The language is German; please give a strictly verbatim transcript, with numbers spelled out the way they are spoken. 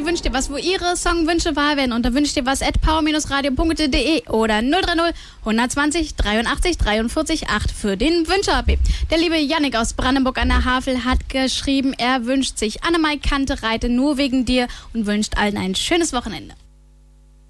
wünscht dir was, wo ihre Songwünsche wahr werden. Und da wünscht dir was at power radio punkt de oder null drei null hundertzwanzig dreiundachtzig dreiundvierzig acht für den Wünscher-A P. Der liebe Yannick aus Brandenburg an der Havel hat geschrieben, er wünscht sich Annemai Kante reite nur wegen dir und wünscht allen ein schönes Wochenende.